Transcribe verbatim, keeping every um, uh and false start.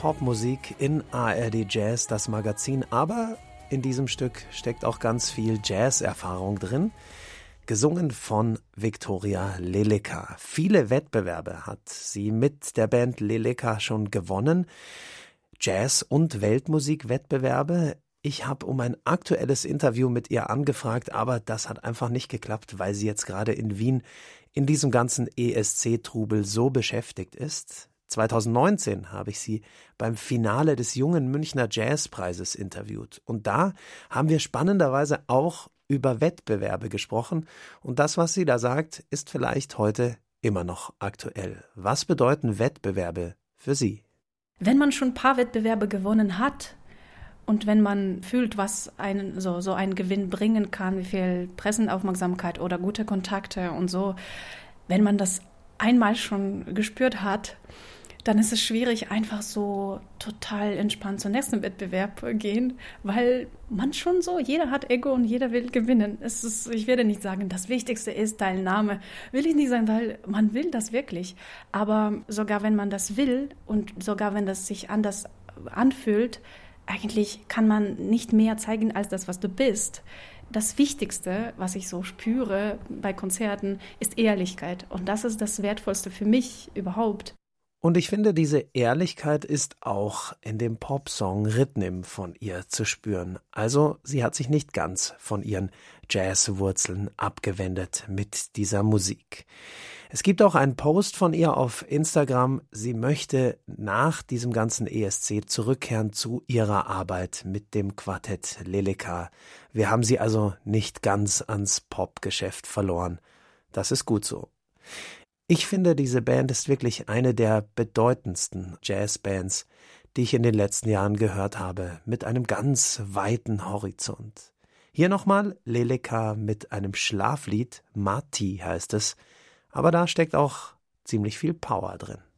Popmusik in A R D Jazz, das Magazin. Aber in diesem Stück steckt auch ganz viel Jazz-Erfahrung drin. Gesungen von Viktoria Leleka. Viele Wettbewerbe hat sie mit der Band Leleka schon gewonnen. Jazz- und Weltmusikwettbewerbe. Ich habe um ein aktuelles Interview mit ihr angefragt, aber das hat einfach nicht geklappt, weil sie jetzt gerade in Wien in diesem ganzen E S C-Trubel so beschäftigt ist. zwanzig neunzehn habe ich sie beim Finale des Jungen Münchner Jazzpreises interviewt. Und da haben wir spannenderweise auch über Wettbewerbe gesprochen. Und das, was sie da sagt, ist vielleicht heute immer noch aktuell. Was bedeuten Wettbewerbe für Sie? Wenn man schon ein paar Wettbewerbe gewonnen hat und wenn man fühlt, was einen, so, so ein Gewinn bringen kann, wie viel Pressenaufmerksamkeit oder gute Kontakte und so, wenn man das einmal schon gespürt hat, dann ist es schwierig, einfach so total entspannt zum nächsten Wettbewerb gehen, weil man schon so, jeder hat Ego und jeder will gewinnen. Es ist, ich werde nicht sagen, das Wichtigste ist Teilnahme, will ich nicht sagen, weil man will das wirklich. Aber sogar wenn man das will und sogar wenn das sich anders anfühlt, eigentlich kann man nicht mehr zeigen als das, was du bist. Das Wichtigste, was ich so spüre bei Konzerten, ist Ehrlichkeit. Und das ist das Wertvollste für mich überhaupt. Und ich finde, diese Ehrlichkeit ist auch in dem Popsong Rhythm von ihr zu spüren. Also sie hat sich nicht ganz von ihren Jazzwurzeln abgewendet mit dieser Musik. Es gibt auch einen Post von ihr auf Instagram. Sie möchte nach diesem ganzen E S C zurückkehren zu ihrer Arbeit mit dem Quartett Leleka. Wir haben sie also nicht ganz ans Popgeschäft verloren. Das ist gut so. Ich finde, diese Band ist wirklich eine der bedeutendsten Jazzbands, die ich in den letzten Jahren gehört habe, mit einem ganz weiten Horizont. Hier nochmal Leleka mit einem Schlaflied, Mati heißt es, aber da steckt auch ziemlich viel Power drin.